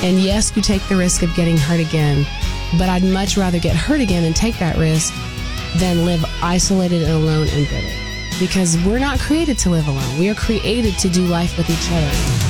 And yes, you take the risk of getting hurt again, but I'd much rather get hurt again and take that risk than live isolated and alone and bitter. Because we're not created to live alone. We are created to do life with each other.